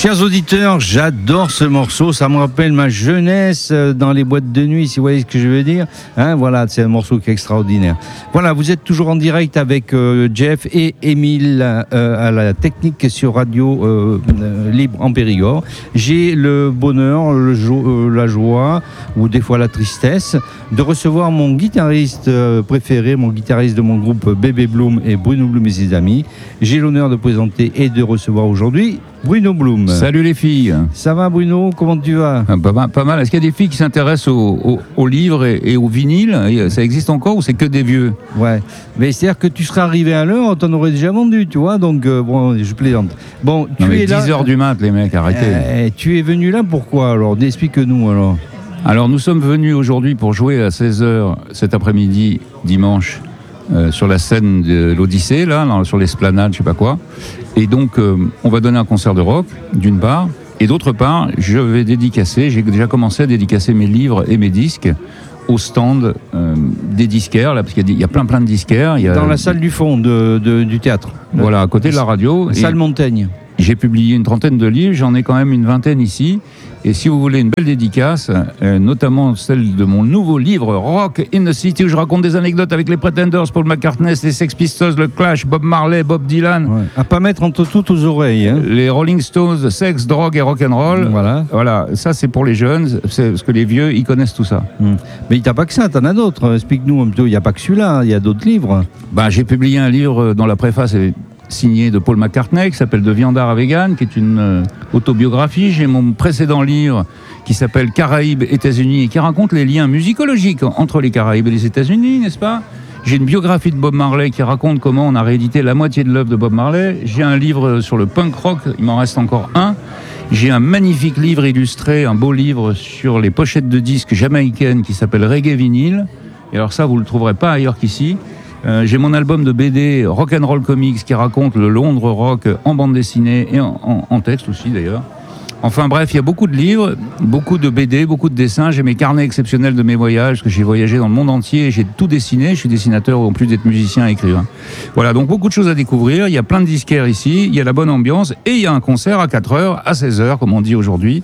Chers auditeurs, j'adore ce morceau, ça me rappelle ma jeunesse dans les boîtes de nuit, si vous voyez ce que je veux dire. Hein, voilà, c'est un morceau qui est extraordinaire. Voilà, vous êtes toujours en direct avec Jeff et Émile à la technique sur Radio Libre en Périgord. J'ai le bonheur, la joie ou des fois la tristesse de recevoir mon guitariste préféré, mon guitariste de mon groupe Bébé Bloom et Bruno Bloom et ses amis. J'ai l'honneur de présenter et de recevoir aujourd'hui Bruno Bloom. Salut les filles. Ça va Bruno, comment tu vas? Pas mal. Est-ce qu'il y a des filles qui s'intéressent aux livres et au vinyle? Ça existe encore ou c'est que des vieux? Ouais, mais c'est-à-dire que tu serais arrivé à l'heure, on t'en aurait déjà vendu, tu vois, donc bon, je plaisante. Bon, non, tu es 10 là... 10h du mat, les mecs, arrêtez. Tu es venu là pourquoi alors? Explique-nous alors. Alors nous sommes venus aujourd'hui pour jouer à 16h cet après-midi, dimanche, sur la scène de l'Odyssée, là, sur l'esplanade, je sais pas quoi. Et donc, on va donner un concert de rock, d'une part, et d'autre part, je vais dédicacer, j'ai déjà commencé à dédicacer mes livres et mes disques au stand des disquaires, là, parce qu'il y a plein de disquaires. Dans la salle du fond du théâtre. Voilà, à côté de la radio. Salle Montaigne. J'ai publié une trentaine de livres, j'en ai quand même une vingtaine ici. Et si vous voulez une belle dédicace, notamment celle de mon nouveau livre Rock in the City, où je raconte des anecdotes avec les Pretenders, Paul McCartney, les Sex Pistols, le Clash, Bob Marley, Bob Dylan. Ouais. À pas mettre entre toutes aux oreilles. Hein. Les Rolling Stones, sexe, drogue et rock'n'roll. Voilà, ça c'est pour les jeunes, parce que les vieux, ils connaissent tout ça. Mais il n'y a pas que ça, t'en as d'autres. Explique-nous un peu, il n'y a pas que celui-là, il y a d'autres livres. J'ai publié un livre dont la préface est signé de Paul McCartney, qui s'appelle De viandard à vegan, qui est une autobiographie. J'ai mon précédent livre qui s'appelle Caraïbes, États-Unis, et qui raconte les liens musicologiques entre les Caraïbes et les États-Unis, n'est-ce pas? J'ai une biographie de Bob Marley qui raconte comment on a réédité la moitié de l'œuvre de Bob Marley. J'ai un livre sur le punk rock, il m'en reste encore un. J'ai un magnifique livre illustré, un beau livre sur les pochettes de disques jamaïcaines qui s'appelle Reggae Vinyl. Et alors ça, vous ne le trouverez pas ailleurs qu'ici. J'ai mon album de BD Rock'n'Roll Comics qui raconte le Londres rock en bande dessinée et en texte aussi d'ailleurs. Enfin bref, il y a beaucoup de livres, beaucoup de BD, beaucoup de dessins. J'ai mes carnets exceptionnels de mes voyages, parce que j'ai voyagé dans le monde entier. J'ai tout dessiné, je suis dessinateur en plus d'être musicien et écrivain. Voilà, donc beaucoup de choses à découvrir. Il y a plein de disquaires ici, il y a la bonne ambiance et il y a un concert à 4h, à 16h comme on dit aujourd'hui.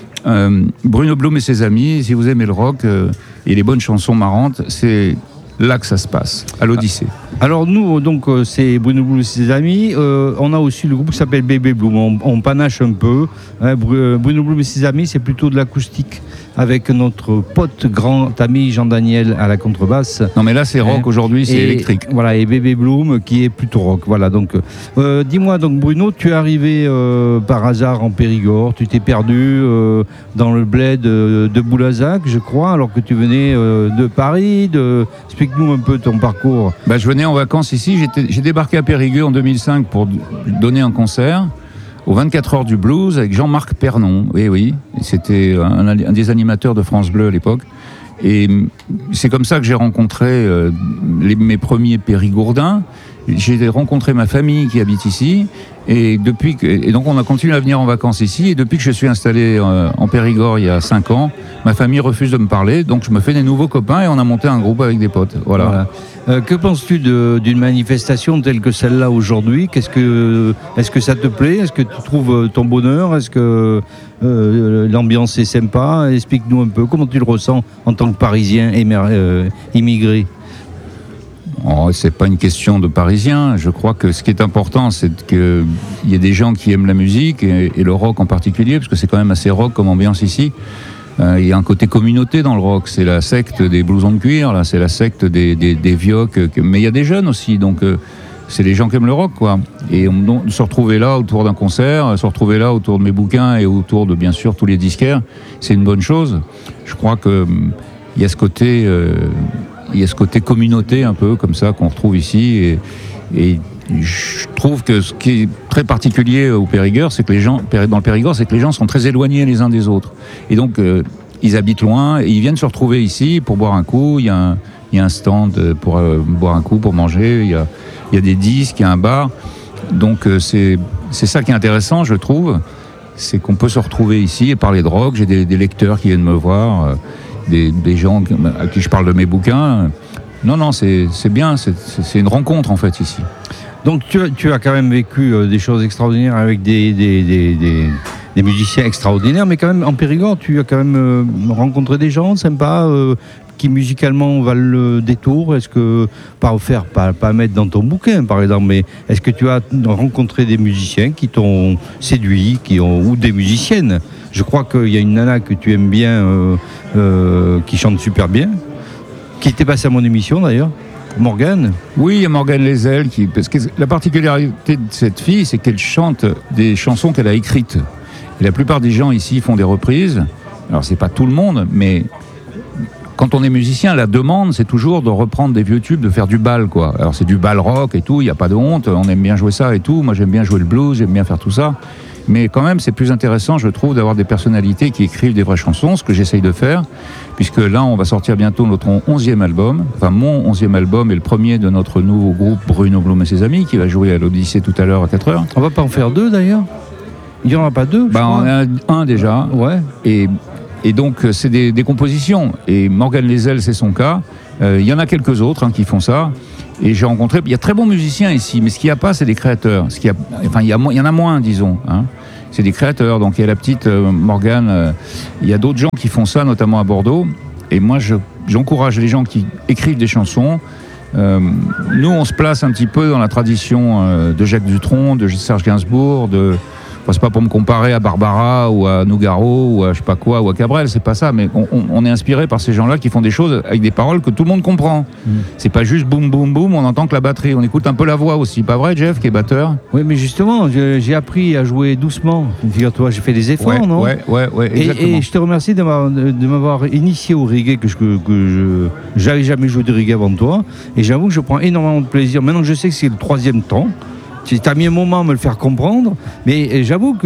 Bruno Bloom et ses amis, si vous aimez le rock et les bonnes chansons marrantes, c'est là que ça se passe, à l'Odyssée. Alors nous, donc, c'est Bruno Bloom et ses amis. On a aussi le groupe qui s'appelle Bébé Bloom. On panache un peu. Hein, Bruno Bloom et ses amis, c'est plutôt de l'acoustique avec notre pote grand ami Jean-Daniel à la contrebasse. Non mais là c'est rock aujourd'hui, c'est électrique. Voilà, et Bébé Bloom qui est plutôt rock. Voilà, donc dis-moi donc Bruno, tu es arrivé par hasard en Périgord, tu t'es perdu dans le bled de Boulazac, je crois, alors que tu venais de Paris. Explique-nous un peu ton parcours. Je venais en vacances ici, j'ai débarqué à Périgueux en 2005 pour donner un concert aux 24 heures du blues avec Jean-Marc Pernon. Oui, c'était un des animateurs de France Bleu à l'époque. Et c'est comme ça que j'ai rencontré mes premiers périgourdins. J'ai rencontré ma famille qui habite ici. Et donc on a continué à venir en vacances ici. Et depuis que je suis installé en Périgord il y a 5 ans, ma famille refuse de me parler. Donc je me fais des nouveaux copains et on a monté un groupe avec des potes. Voilà. Que penses-tu d'une manifestation telle que celle-là aujourd'hui? Est-ce que ça te plaît? Est-ce que tu trouves ton bonheur? Est-ce que l'ambiance est sympa? Explique-nous un peu comment tu le ressens en tant que Parisien immigré. C'est pas une question de Parisiens. Je crois que ce qui est important, c'est qu'il y ait des gens qui aiment la musique et le rock en particulier, parce que c'est quand même assez rock comme ambiance ici. Il y a un côté communauté dans le rock. C'est la secte des blousons de cuir, là. C'est la secte des vioques. Mais il y a des jeunes aussi, donc c'est les gens qui aiment le rock, quoi. Et se retrouver là autour d'un concert, se retrouver là autour de mes bouquins et autour de, bien sûr, tous les disquaires, c'est une bonne chose. Je crois que il y a ce côté... il y a ce côté communauté un peu comme ça qu'on retrouve ici et je trouve que ce qui est très particulier au Périgord, c'est que les gens dans le Périgord, c'est que les gens sont très éloignés les uns des autres et donc ils habitent loin et ils viennent se retrouver ici pour boire un coup. Il y a un stand pour boire un coup, pour manger. Il y a des disques, il y a un bar. Donc c'est ça qui est intéressant, je trouve, c'est qu'on peut se retrouver ici et parler de rock. J'ai des lecteurs qui viennent me voir. Des gens à qui je parle de mes bouquins. Non, c'est bien, c'est une rencontre en fait ici. Donc tu as quand même vécu des choses extraordinaires avec des des musiciens extraordinaires, mais quand même en Périgord, tu as quand même rencontré des gens sympas qui musicalement valent le détour. Est-ce que, pas mettre dans ton bouquin par exemple, mais est-ce que tu as rencontré des musiciens qui t'ont séduit, ou des musiciennes? Je crois qu'il y a une nana que tu aimes bien, qui chante super bien, qui était passée à mon émission d'ailleurs. Morgane. Oui, il y a Morgane Lesel, parce que la particularité de cette fille, c'est qu'elle chante des chansons qu'elle a écrites. Et la plupart des gens ici font des reprises. Alors, c'est pas tout le monde, mais quand on est musicien, la demande, c'est toujours de reprendre des vieux tubes, de faire du bal, quoi. Alors, c'est du bal rock et tout, il n'y a pas de honte, on aime bien jouer ça et tout. Moi, j'aime bien jouer le blues, j'aime bien faire tout ça. Mais quand même, c'est plus intéressant, je trouve, d'avoir des personnalités qui écrivent des vraies chansons, ce que j'essaye de faire, puisque là, on va sortir bientôt notre 11e album, enfin mon 11e album et le premier de notre nouveau groupe Bruno Blum et ses amis, qui va jouer à l'Odyssée tout à l'heure à 4h. On va pas en faire 2 d'ailleurs? Il n'y en a pas 2? On en a un déjà. Ouais. Et donc, c'est des compositions. Et Morgane Lesel, c'est son cas. Il y en a quelques autres qui font ça. Et j'ai rencontré... Il y a très bons musiciens ici, mais ce qu'il n'y a pas, c'est des créateurs. Il y en a moins, disons. C'est des créateurs. Donc, il y a la petite Morgane. Il y a d'autres gens qui font ça, notamment à Bordeaux. Et moi, j'encourage les gens qui écrivent des chansons. Nous, on se place un petit peu dans la tradition de Jacques Dutronc, de Serge Gainsbourg, c'est pas pour me comparer à Barbara ou à Nougaro ou à je sais pas quoi ou à Cabrel, c'est pas ça, mais on est inspiré par ces gens-là qui font des choses avec des paroles que tout le monde comprend. C'est pas juste boum boum boum, on entend que la batterie, on écoute un peu la voix aussi, pas vrai Jeff qui est batteur? Oui, mais justement, j'ai appris à jouer doucement. Figure-toi, j'ai fait des efforts, non? Ouais, exactement. Et je te remercie de m'avoir initié au reggae que j'avais jamais joué de reggae avant toi, et j'avoue que je prends énormément de plaisir. Maintenant que je sais que c'est le 3e temps. Tu as mis un moment à me le faire comprendre, mais j'avoue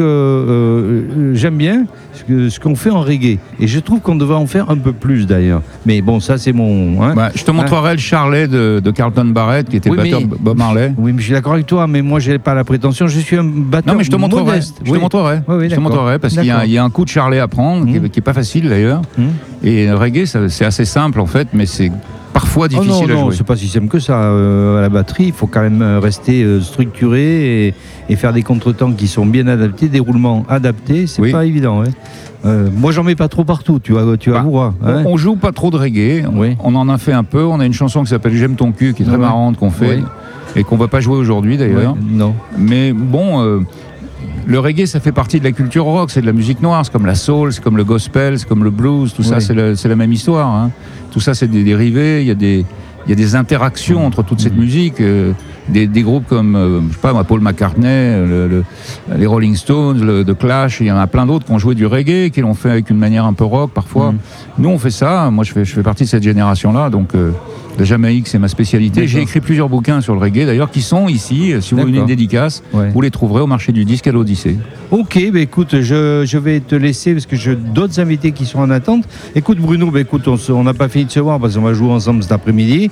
que j'aime bien ce qu'on fait en reggae. Et je trouve qu'on devrait en faire un peu plus d'ailleurs. Mais bon, ça c'est mon... je te montrerai le Charlet de Carlton Barrett, qui était batteur Bob Marley. Oui, mais je suis d'accord avec toi, mais moi j'ai pas la prétention, je suis un batteur modeste. Non, mais je te montrerai. Je te montrerai, parce qu'il y a un coup de Charlet à prendre, qui est pas facile d'ailleurs. Et le reggae, c'est assez simple en fait, mais c'est parfois difficile à jouer. Non, c'est pas si simple que ça. À la batterie, il faut quand même rester structuré et faire des contretemps qui sont bien adaptés, des roulements adaptés, c'est pas évident. Moi, j'en mets pas trop partout, tu avoueras. On joue pas trop de reggae, on en a fait un peu. On a une chanson qui s'appelle J'aime ton cul, qui est très marrante, qu'on fait, et qu'on va pas jouer aujourd'hui d'ailleurs. Non. Mais bon... le reggae, ça fait partie de la culture rock, c'est de la musique noire, c'est comme la soul, c'est comme le gospel, c'est comme le blues, tout ça, c'est la même histoire. Tout ça, c'est des dérivés, il y a des interactions entre toute cette musique. Des groupes comme, je sais pas, Paul McCartney, les Rolling Stones, The Clash, il y en a plein d'autres qui ont joué du reggae, qui l'ont fait avec une manière un peu rock parfois. Nous, on fait ça, moi je fais partie de cette génération-là, donc... La Jamaïque, c'est ma spécialité. J'ai écrit plusieurs bouquins sur le reggae, d'ailleurs, qui sont ici. Si vous voulez une dédicace, vous les trouverez au marché du disque à l'Odyssée. Ok, écoute, je vais te laisser parce que j'ai d'autres invités qui sont en attente. Écoute, Bruno, on n'a pas fini de se voir parce qu'on va jouer ensemble cet après-midi.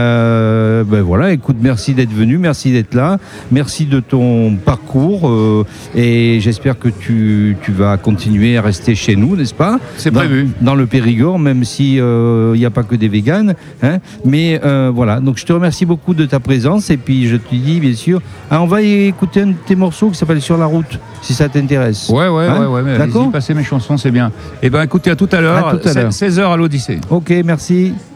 Voilà, écoute, merci d'être venu, merci d'être là, merci de ton parcours et j'espère que tu vas continuer à rester chez nous, n'est-ce pas? C'est prévu. Dans le Périgord, même si il n'y a pas que des véganes. Mais voilà, donc je te remercie beaucoup de ta présence et puis je te dis bien sûr, on va écouter un de tes morceaux qui s'appelle Sur la route, si ça t'intéresse. Ouais, mais allez-y, passez mes chansons, c'est bien. Eh bien écoutez, à tout à l'heure, 16h à l'Odyssée. Ok, merci.